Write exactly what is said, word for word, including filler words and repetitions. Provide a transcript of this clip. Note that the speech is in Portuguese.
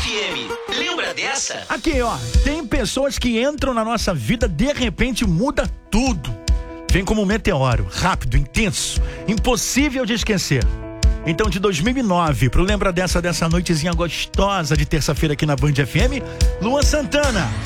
F M. Lembra dessa? Aqui, ó, tem pessoas que entram na nossa vida, de repente muda tudo. Vem como um meteoro, rápido, intenso, impossível de esquecer. Então, de dois mil e nove, pro Lembra Dessa, dessa noitezinha gostosa de terça-feira aqui na Band F M, Luan Santana.